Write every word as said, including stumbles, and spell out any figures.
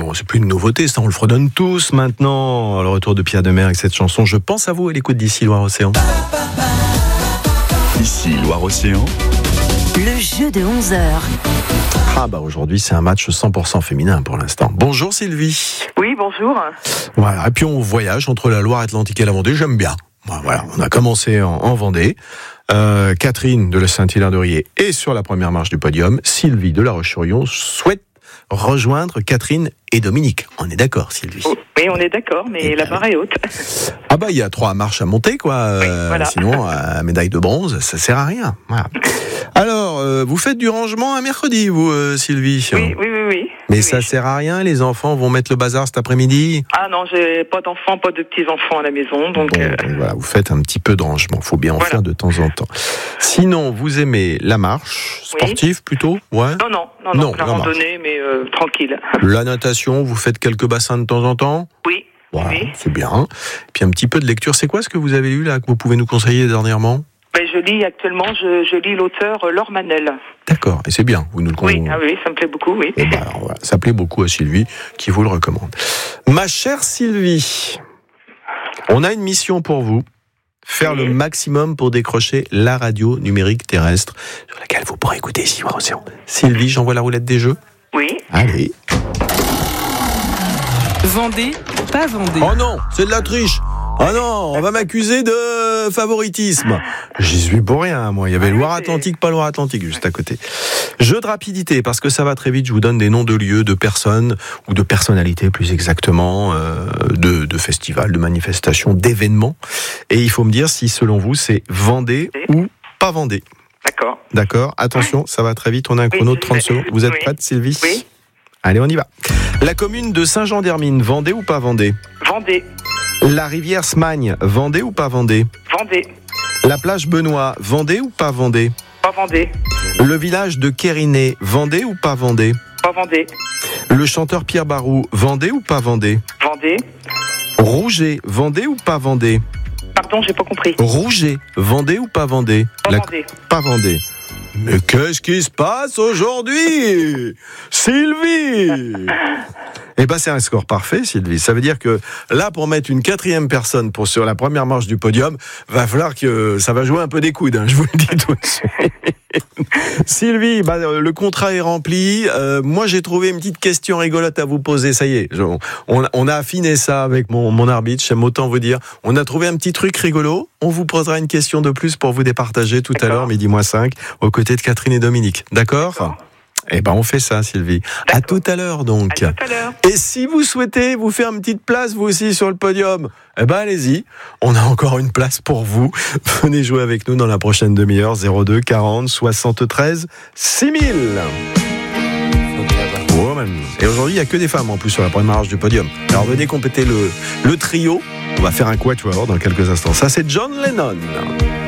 bon, c'est plus une nouveauté, ça on le fredonne tous maintenant. Le retour de Pierre Demers avec cette chanson. Je pense à vous à l'écoute d'ici Loire-Océan. Ici Loire-Océan. Le jeu de onze heures. Ah bah aujourd'hui c'est un match cent pour cent féminin pour l'instant. Bonjour Sylvie. Oui, bonjour. Voilà, et puis on voyage entre la Loire-Atlantique et la Vendée, j'aime bien. Voilà, on a commencé en, en Vendée. Euh, Catherine de la Saint-Hilaire-de-Riez est sur la première marche du podium. Sylvie de La Roche-sur-Yon souhaite rejoindre Catherine et Dominique. On est d'accord, Sylvie? Oui, on est d'accord, mais et la ben, barre est haute. Ah bah il y a trois marches à monter, quoi. Oui, euh, voilà. Sinon, euh, médaille de bronze, ça sert à rien. Voilà. Alors, euh, vous faites du rangement un mercredi, vous, euh, Sylvie? Oui, oui, oui, oui. Mais oui, ça oui. sert à rien, les enfants vont mettre le bazar cet après-midi? Ah non, j'ai pas d'enfants, pas de petits-enfants à la maison, donc... Bon, euh... donc voilà, vous faites un petit peu de rangement, faut bien en Voilà. faire de temps en temps. Sinon, vous aimez la marche, sportive oui. plutôt? Ouais. Non, non, non, non, non la randonnée, mais euh, tranquille. La natation, vous faites quelques bassins de temps en temps? Oui. Voilà, oui. c'est bien. Puis un petit peu de lecture, c'est quoi ce que vous avez lu là, que vous pouvez nous conseiller dernièrement? Ben, je lis actuellement, je, je lis l'auteur euh, Laure Manel. D'accord, et c'est bien. Vous nous le Oui, ah oui, ça me plaît beaucoup, oui. Et ben, alors, voilà, ça plaît beaucoup à Sylvie, qui vous le recommande. Ma chère Sylvie, on a une mission pour vous. Faire oui. le maximum pour décrocher la radio numérique terrestre sur laquelle vous pourrez écouter ici Loire-Océan. Sylvie, j'envoie la roulette des jeux? Oui. Allez. Vendée, pas Vendée. Oh non, c'est de la triche. Ah non, on va m'accuser de favoritisme. J'y suis pour rien, moi. Il y avait Loire-Atlantique, pas Loire-Atlantique, juste à côté. Jeu de rapidité, parce que ça va très vite. Je vous donne des noms de lieux, de personnes, ou de personnalités plus exactement, euh, de, de festivals, de manifestations, d'événements. Et il faut me dire si, selon vous, c'est Vendée ou pas Vendée. D'accord. D'accord. Attention, ça va très vite. On a un chrono de trente secondes. Vous êtes oui. prête, Sylvie? Oui. Allez, on y va. La commune de Saint-Jean-d'Hermine, Vendée ou pas Vendée? Vendée. La rivière Smagne, Vendée ou pas Vendée? Vendée. La plage Benoît, Vendée ou pas Vendée? Pas Vendée. Le village de Quériné, Vendée ou pas Vendée? Pas Vendée. Le chanteur Pierre Barou, Vendée ou pas Vendée? Vendée. Rouget, Vendée ou pas Vendée? Pardon, j'ai pas compris. Rouget, Vendée ou pas Vendée? Pas La... Vendée. Pas Vendée. Mais qu'est-ce qui se passe aujourd'hui, Sylvie? Eh ben c'est un score parfait, Sylvie. Ça veut dire que là, pour mettre une quatrième personne pour sur la première marche du podium, va falloir que ça va jouer un peu des coudes. Hein, je vous le dis tout de suite. Sylvie, bah, le contrat est rempli. Euh, moi, j'ai trouvé une petite question rigolote à vous poser. Ça y est, je, on, on a affiné ça avec mon, mon arbitre. J'aime autant vous dire. On a trouvé un petit truc rigolo. On vous posera une question de plus pour vous départager tout D'accord. à l'heure, midi moins cinq, aux côtés de Catherine et Dominique. D'accord, D'accord. Eh ben, on fait ça, Sylvie. D'accord. À tout à l'heure, donc. À tout à l'heure. Et si vous souhaitez vous faire une petite place, vous aussi, sur le podium, eh ben, allez-y. On a encore une place pour vous. Venez jouer avec nous dans la prochaine demi-heure. zéro deux quarante soixante-treize six mille. Woman. Et aujourd'hui, il n'y a que des femmes, en plus, sur la première marche du podium. Alors, venez compléter le, le trio. On va faire un quatuor dans quelques instants. Ça, c'est John Lennon.